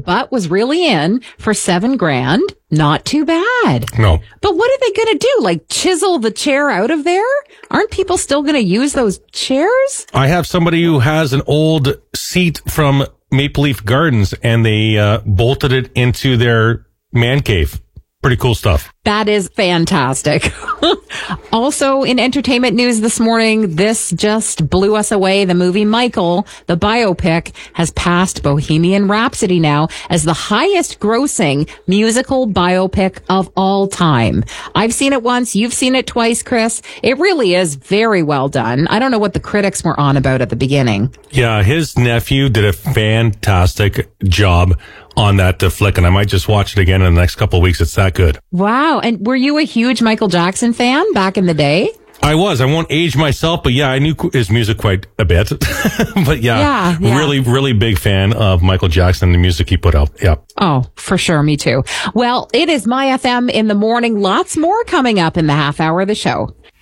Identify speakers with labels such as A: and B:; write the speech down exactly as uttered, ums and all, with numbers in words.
A: butt was really in for seven grand. Not too bad.
B: No.
A: But what are they going to do? Like chisel the chair out of there? Aren't people still going to use those chairs?
B: I have somebody who has an old seat from Maple Leaf Gardens, and they uh, bolted it into their man cave. Pretty cool stuff.
A: That is fantastic. Also, in entertainment news this morning, this just blew us away. The movie Michael, the biopic, has passed Bohemian Rhapsody now as the highest grossing musical biopic of all time. I've seen it once. You've seen it twice, Chris. It really is very well done. I don't know what the critics were on about at the beginning.
B: Yeah, his nephew did a fantastic job on that uh, flick, and I might just watch it again in the next couple of weeks. It's that good.
A: Wow. And were you a huge Michael Jackson fan back in the day?
B: I was. I won't age myself, but yeah, I knew his music quite a bit. But yeah,
A: Yeah, yeah.
B: really, really big fan of Michael Jackson and the music he put out. Yeah.
A: Oh, for sure. Me too. Well, it is My F M in the morning. Lots more coming up in the half hour of the show.